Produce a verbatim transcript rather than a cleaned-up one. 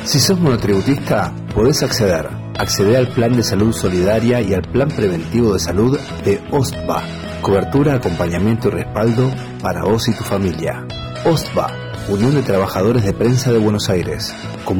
Si sos monotributista, podés acceder. Acceder al Plan de Salud Solidaria y al Plan Preventivo de Salud de OSTBA. Cobertura, acompañamiento y respaldo para vos y tu familia. OSTBA, Unión de Trabajadores de Prensa de Buenos Aires.